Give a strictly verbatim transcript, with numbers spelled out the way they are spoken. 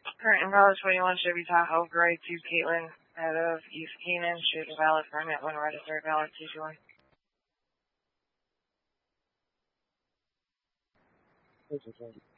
Current invalid twenty-one Chevy Tahoe, grade two Caitlin, out of East Canaan, shooting valid permit, one registered valid two two one. Thank you, thank you.